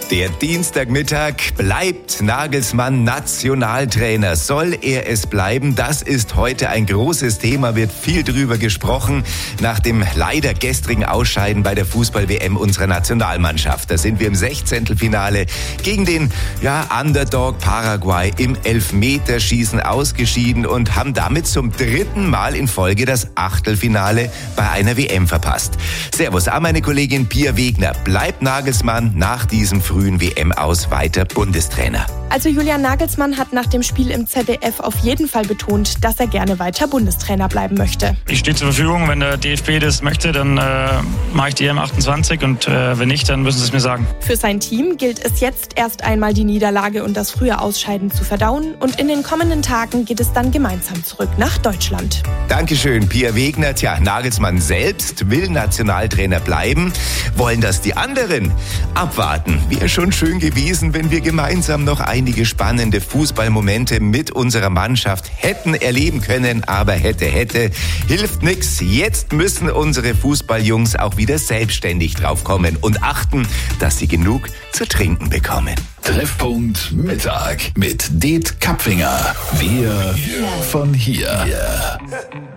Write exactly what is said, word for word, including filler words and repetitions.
Der Dienstagmittag, bleibt Nagelsmann Nationaltrainer? Soll er es bleiben? Das ist heute ein großes Thema, wird viel drüber gesprochen nach dem leider gestrigen Ausscheiden bei der Fußball-W M unserer Nationalmannschaft. Da sind wir im Sechzehntelfinale gegen den ja, Underdog Paraguay im Elfmeterschießen ausgeschieden und haben damit zum dritten Mal in Folge das Achtelfinale bei einer W M verpasst. Servus an meine Kollegin Pia Wegner. Bleibt Nagelsmann nach diesem frühen W M-Aus weiter Bundestrainer? Also Julian Nagelsmann hat nach dem Spiel im Z D F auf jeden Fall betont, dass er gerne weiter Bundestrainer bleiben möchte. Ich stehe zur Verfügung, wenn der D F B das möchte, dann äh, mache ich die E M achtundzwanzig und äh, wenn nicht, dann müssen sie es mir sagen. Für sein Team gilt es jetzt erst einmal die Niederlage und das frühe Ausscheiden zu verdauen und in den kommenden Tagen geht es dann gemeinsam zurück nach Deutschland. Dankeschön, Pia Wegner. Tja, Nagelsmann selbst will Nationaltrainer bleiben. Wollen das die anderen? Abwarten. Wäre schon schön gewesen, wenn wir gemeinsam noch einige spannende Fußballmomente mit unserer Mannschaft hätten erleben können, aber hätte, hätte, hilft nix. Jetzt müssen unsere Fußballjungs auch wieder selbstständig draufkommen und achten, dass sie genug zu trinken bekommen. Treffpunkt Mittag mit Det Kapfinger. Wir von hier.